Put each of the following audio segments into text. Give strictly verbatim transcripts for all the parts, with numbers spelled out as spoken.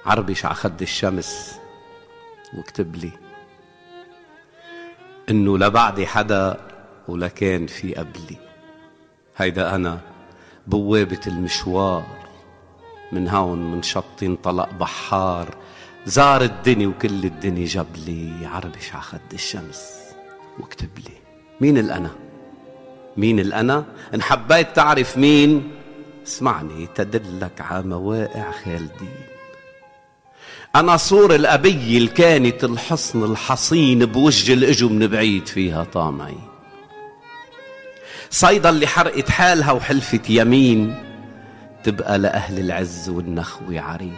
عربش عخد الشمس واكتب لي إنه لا بعدي حدا ولا كان في قبلي. هيدا أنا بوابة المشوار، من هون من شط انطلق بحار، زار الدنيا وكل الدنيا جاب لي. عربش عخد الشمس واكتب لي مين الأنا، مين الأنا. إن حبيت تعرف مين اسمعني تدلك على مواقع خالدين. أنا صور الأبي الكانت الحصن الحصين بوجه الإجو من بعيد فيها طامعين. صيدا اللي حرقت حالها وحلفت يمين تبقى لأهل العز والنخوة عرين.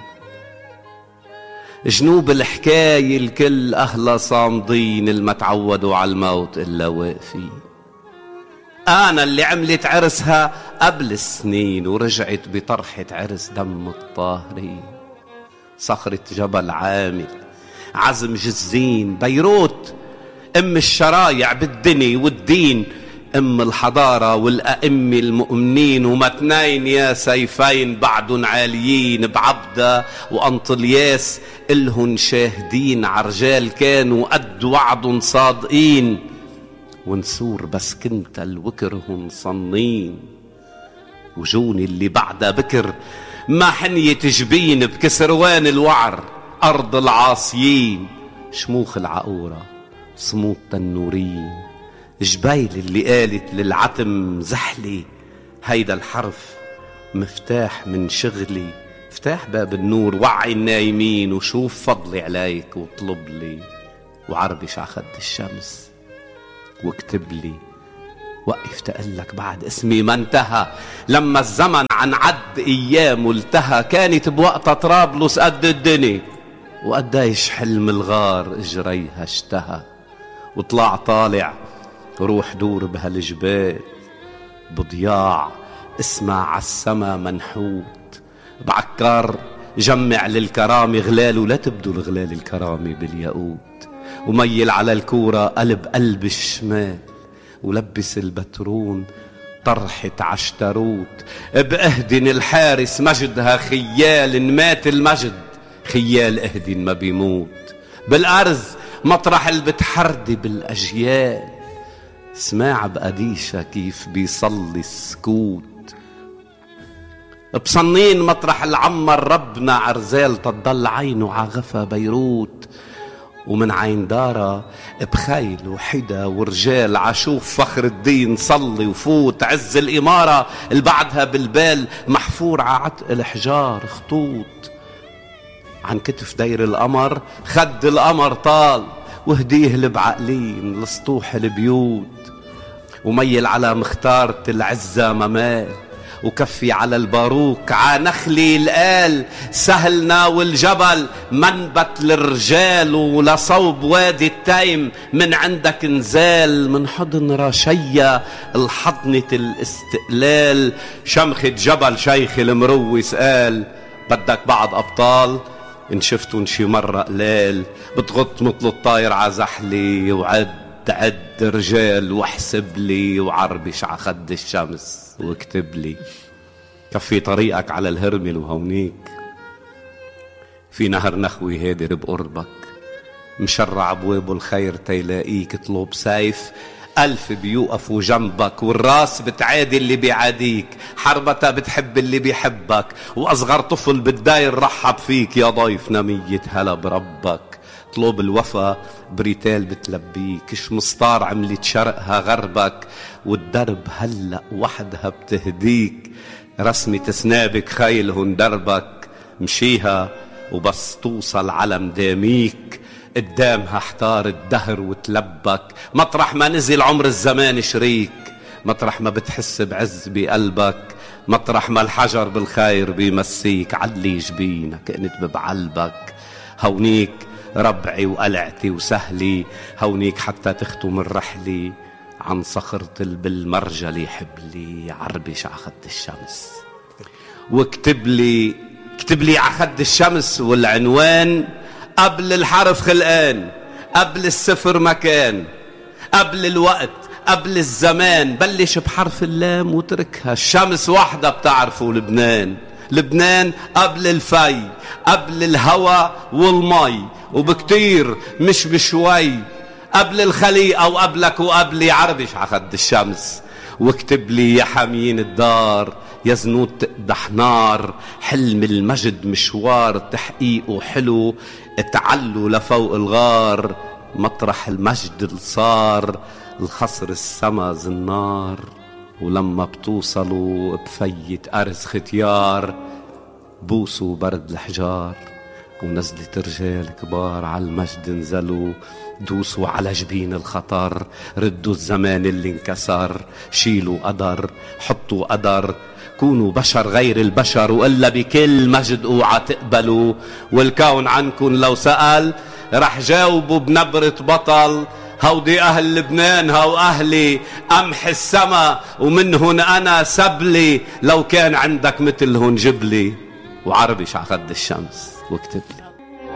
جنوب الحكاية الكل أهلا صامدين، الما تعودوا على الموت إلا واقفين. أنا اللي عملت عرسها قبل السنين ورجعت بطرحة عرس دم الطاهرين. صخرة جبل عامل، عزم جزين، بيروت أم الشرايع بالدنيا والدين، أم الحضارة والأئمة المؤمنين. ومتنين يا سيفين بعدن عاليين، بعبدة وأنطلياس إلهن شاهدين. عرجال كانوا قد وعد صادقين، ونسور بس كنت الوكرهن صنين. وجوني اللي بعدها بكر ما حنية جبين، بكسروان الوعر أرض العاصيين. شموخ العقورة صمود التنورين، جبيل اللي قالت للعتم زحلي. هيدا الحرف مفتاح من شغلي، افتح باب النور وعي النايمين، وشوف فضلي عليك واطلب لي. وعربش عخد الشمس واكتب لي وقف تقلك بعد اسمي ما انتهى. لما الزمن عن عد ايام التهى، كانت بوقتها طرابلس قد الدنيا، وقديش حلم الغار اجريها اشتهى. وطلع طالع روح دور بهالجبال بضياع، اسمع عالسما منحوت بعكار. جمع للكرامة غلال ولا تبدو الغلال الكرامة بالياقوت. وميل على الكورة قلب قلب الشمال، ولبس البترون طرحة عشتروت. بأهدن الحارس مجدها خيال، إن مات المجد خيال أهدن ما بيموت. بالأرض مطرح اللي بتحردي بالأجيال، سماع بقديشة كيف بيصلي السكوت. بصنين مطرح العمر ربنا عرزال، تضل عينه عغفى بيروت. ومن عين دارة بخيل وحدا ورجال، عشوف فخر الدين صلي وفوت. عز الإمارة اللي بعدها بالبال محفور ععتق الحجار خطوط. عن كتف دير القمر خد القمر طال، وهديه البعقلين لسطوح البيوت. وميل على مختارة العزة ممال، وكفي على الباروك عانخلي القال. سهلنا والجبل منبت للرجال، ولصوب وادي التيم من عندك نزال. من حضن رشية الحضنة الاستقلال، شمخة جبل شيخ المروس قال. بدك بعض أبطال إن شفتن شي مرة قلال، بتغط مثل الطاير عزحلي. وعد عد رجال واحسب لي، وعربش عخد الشمس واكتب لي. كفي طريقك على الهرمل وهونيك في نهر نخوي هادر بقربك، مشرع ابواب الخير تيلاقيك. اطلب سيف ألف بيوقفوا جنبك، والراس بتعادي اللي بيعاديك. حربتها بتحب اللي بيحبك، وأصغر طفل بالداير رحب فيك. يا ضيف نمية هلا بربك، اطلب الوفا بريتال بتلبيك. شمسطار عملت شرقها غربك، والدرب هلأ وحدها بتهديك. رسمة سنابك خيلهن دربك، مشيها وبس توصل على مداميك. قدامها احتار الدهر وتلبك، مطرح ما نزل عمر الزمان شريك. مطرح ما بتحس بعز بقلبك، مطرح ما الحجر بالخير بيمسيك. علي جبينك انت ببعلبك، هونيك ربعي وقلعتي وسهلي. هونيك حتى تختم الرحلة عن صخرة بالمرجلي. حبلي عربش عخد الشمس واكتب لي، اكتب لي عخد الشمس. والعنوان قبل الحرف خلقان، قبل الصفر مكان، قبل الوقت، قبل الزمان. بلش بحرف اللام وتركها، الشمس وحدة بتعرفوا لبنان. لبنان قبل الفي، قبل الهوى والمي، وبكتير مش بشوي، قبل الخليقة وقبلك وقبلي. عربش عخد الشمس واكتب لي يا حمين الدار، يا زنود تقدح نار، حلم المجد مشوار تحقيقه حلو، اتعلوا لفوق الغار، مطرح المجد اللي صار الخصر السما زنار. ولما بتوصلوا بفيت أرز ختيار، بوسوا برد الحجار، ونزلت رجال كبار على المجد نزلوا، دوسوا على جبين الخطر، ردوا الزمان اللي انكسر، شيلوا قدر، حطوا قدر، كونوا بشر غير البشر، وإلا بكل مجد اوعى تقبلوا. والكون عنكن لو سأل رح جاوبوا بنبرة بطل، هودي أهل لبنان هو أهلي، أمح السما ومنهن أنا سبلي، لو كان عندك مثلهن جبلي. وعربش عخد الشمس واكتب لي.